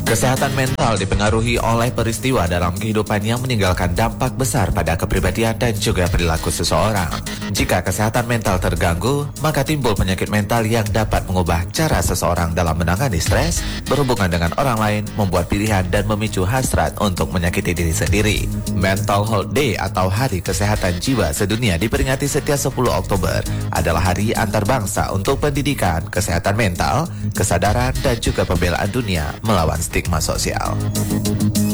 Kesehatan mental dipengaruhi oleh peristiwa dalam kehidupan yang meninggalkan dampak besar pada kepribadian dan juga perilaku seseorang. Jika kesehatan mental terganggu, maka timbul penyakit mental yang dapat mengubah cara seseorang dalam menangani stres, berhubungan dengan orang lain, membuat pilihan dan memicu hasrat untuk menyakiti diri sendiri. Mental Health Day atau Hari Kesehatan Jiwa Sedunia diperingati setiap 10 Oktober adalah hari antarbangsa untuk pendidikan, kesehatan mental, kesadaran dan juga pembelaan dunia melawan stigma sosial.